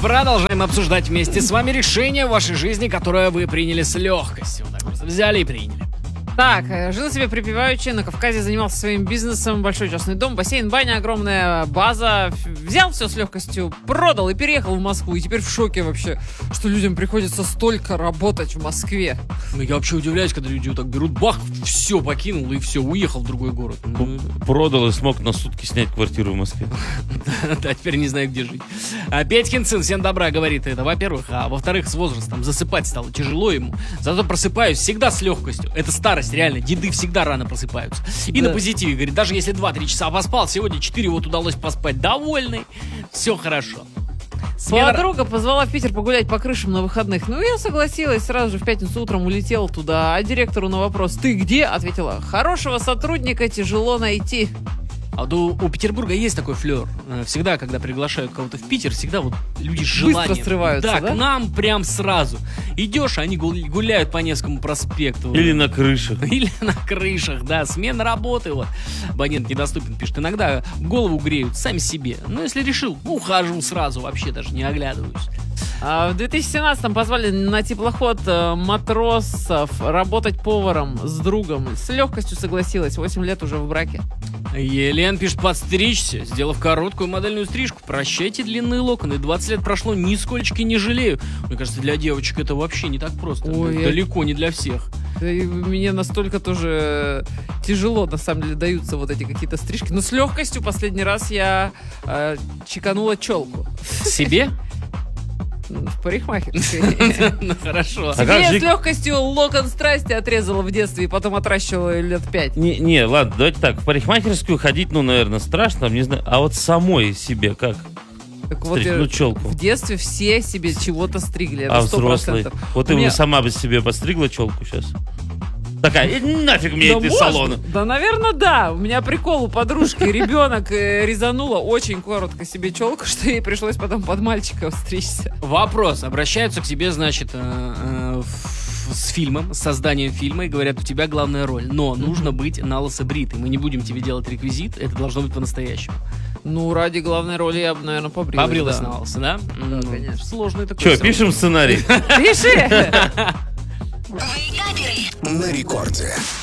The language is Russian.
Продолжаем обсуждать вместе с вами решение в вашей жизни, которое вы приняли с легкостью. Вот так просто взяли и приняли. Так, жил себе припеваючи, на Кавказе занимался своим бизнесом, большой частный дом, бассейн, баня, огромная база. Взял все с легкостью, продал и переехал в Москву. И теперь в шоке вообще, что людям приходится столько работать в Москве. Ну, я вообще удивляюсь, когда люди вот так берут, бах, все покинул и все, уехал в другой город. Продал и смог на сутки снять квартиру в Москве. Да, теперь не знаю, где жить. Петькин сын, всем добра, говорит это, во-первых. А во-вторых, с возрастом засыпать стало тяжело ему. Зато просыпаюсь всегда с легкостью. Это старость, реально. Деды всегда рано просыпаются. И на позитиве, говорит, даже если 2-3 часа поспал, сегодня 4 вот удалось поспать. Довольный. Все хорошо. Подруга позвала в Питер погулять по крышам на выходных. Ну, я согласилась, сразу же в пятницу утром улетела туда. А директору на вопрос «Ты где?» ответила: хорошего сотрудника тяжело найти. А у Петербурга есть такой флер. Всегда, когда приглашают кого-то в Питер, всегда вот люди с желанием. Быстро срываются, да? К нам прям сразу. Идешь, они гуляют по Невскому проспекту. Или на крышах. Или на крышах, да. Смена работы, вот. Абонент недоступен, пишет. Иногда голову греют сами себе. Но если решил, ухожу сразу, вообще даже не оглядываюсь. В 2017-м позвали на теплоход матросов работать поваром с другом. С легкостью согласилась, 8 лет уже в браке. Елена пишет: подстричься, сделав короткую модельную стрижку. Прощайте длинные локоны. 20 лет прошло, нисколько не жалею. Мне кажется, для девочек это вообще не так просто. Ой, далеко не для всех. Да и мне настолько тоже тяжело, на самом деле, даются вот эти какие-то стрижки. Но с легкостью последний раз я чеканула челку. Себе? В парикмахерской. Ну хорошо. Себе с легкостью локон страсти отрезала в детстве и потом отращивала лет 5. Не, ладно, давайте так. В парикмахерскую ходить, наверное, страшно, не знаю. А вот самой себе как? Так вот, челку. В детстве все себе чего-то стригли. А взрослые? Вот ты бы сама бы себе постригла челку сейчас? Такая, нафиг мне эти салоны. Да, наверное, да. У меня прикол у подружки. Ребенок резанула очень коротко себе челку, что ей пришлось потом под мальчика стричься. Вопрос. Обращаются к тебе, значит, с фильмом, с созданием фильма, и говорят: у тебя главная роль, но нужно быть налысо бритый. Мы не будем тебе делать реквизит, это должно быть по-настоящему. Ну, ради главной роли я бы, наверное, побрилась. Побрилась да. на лысо, да? Да, конечно. Сложный такой. Че, пишем сценарий? Пиши! На рекорде.